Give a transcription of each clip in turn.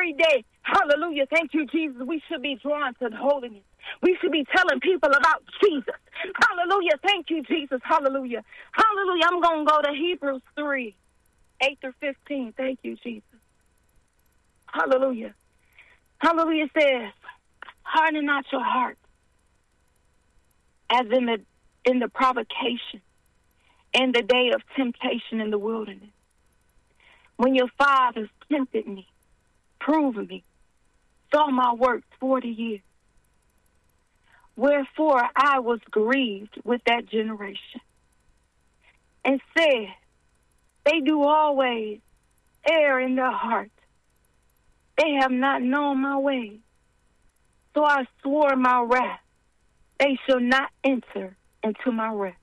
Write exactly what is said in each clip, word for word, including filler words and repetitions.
every day. Hallelujah. Thank you, Jesus. We should be drawn to holiness. We should be telling people about Jesus. Hallelujah. Thank you, Jesus. Hallelujah. Hallelujah. I'm going to go to Hebrews three, eight through fifteen. Thank you, Jesus. Hallelujah. Hallelujah says, harden not your heart as in the in the provocation in the day of temptation in the wilderness. When your fathers tempted me, proved me, saw my works forty years. Wherefore I was grieved with that generation, and said, they do always err in their heart. They have not known my ways. So I swore my wrath, they shall not enter into my rest.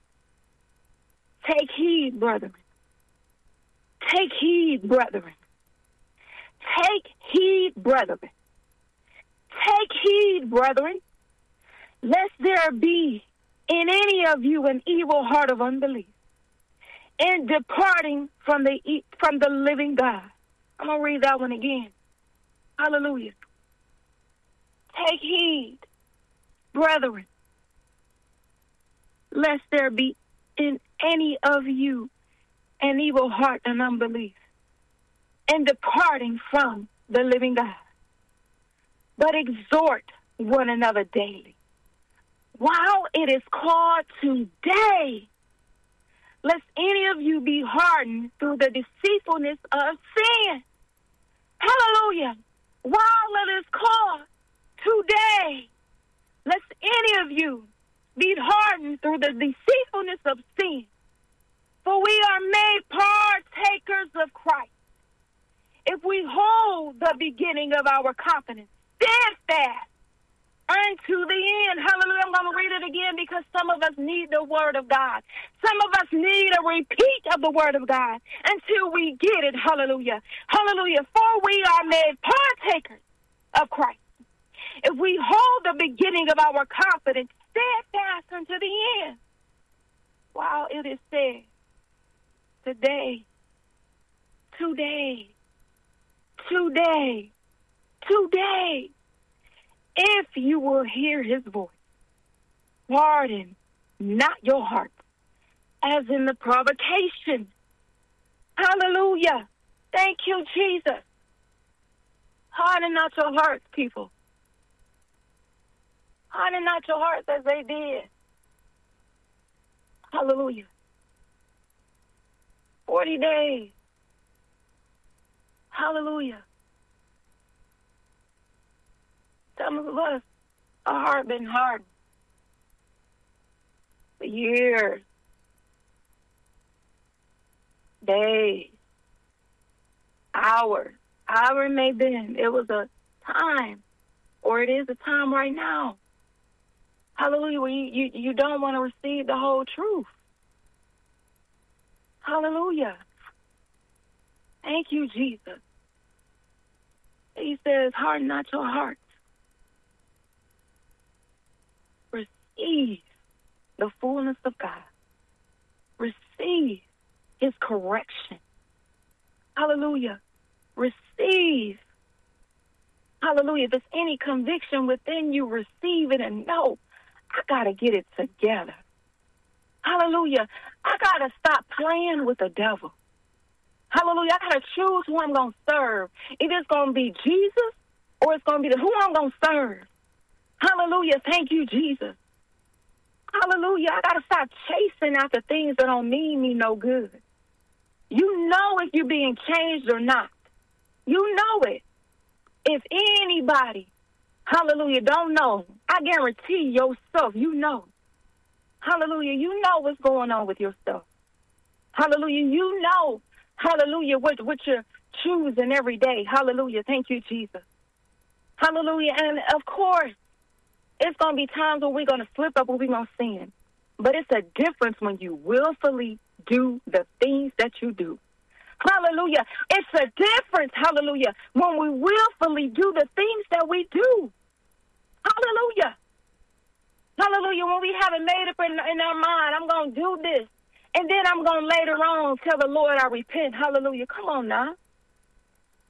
Take heed, brethren. Take heed, brethren. Take heed, brethren. Take heed, brethren, lest there be in any of you an evil heart of unbelief, in departing from the from the living God. I'm going to read that one again. Hallelujah. Take heed, brethren, lest there be in any of you an evil heart and unbelief, in departing from the living God. But exhort one another daily, while it is called today, lest any of you be hardened through the deceitfulness of sin. Hallelujah. While it is called today, lest any of you be hardened through the deceitfulness of sin. For we are made partakers of Christ, if we hold the beginning of our confidence steadfast unto the end. Hallelujah. I'm going to read it again because some of us need the word of God. Some of us need a repeat of the word of God until we get it. Hallelujah. Hallelujah. For we are made partakers of Christ, if we hold the beginning of our confidence steadfast unto the end. While it is said, today, today, today, today, if you will hear his voice, harden not your heart, as in the provocation. Hallelujah. Thank you, Jesus. Harden not your hearts, people. Harden not your hearts as they did. Hallelujah. Forty days. Hallelujah. Some of us, our heart been hardened for years, days, hours. However it may have been, it was a time, or it is a time right now. Hallelujah, where you, you, you don't want to receive the whole truth. Hallelujah. Thank you, Jesus. He says, harden not your hearts. Receive the fullness of God. Receive his correction. Hallelujah. Receive. Hallelujah. If there's any conviction within you, receive it and know, I got to get it together. Hallelujah. I got to stop playing with the devil. Hallelujah. I got to choose who I'm going to serve. If it's going to be Jesus or it's going to be the, who I'm going to serve. Hallelujah. Thank you, Jesus. Hallelujah. I got to stop chasing after things that don't mean me no good. You know if you're being changed or not. You know it. If anybody, hallelujah, don't know, I guarantee yourself, you know. Hallelujah, you know what's going on with yourself. Hallelujah, you know, hallelujah, what, what you're choosing every day. Hallelujah, thank you, Jesus. Hallelujah, and of course, it's going to be times where we're going to slip up or we're going to sin. But it's a difference when you willfully do the things that you do. Hallelujah. It's a difference, hallelujah, when we willfully do the things that we do. Hallelujah. Hallelujah. When we haven't made up in, in our mind, I'm going to do this. And then I'm going to later on tell the Lord I repent. Hallelujah. Come on now.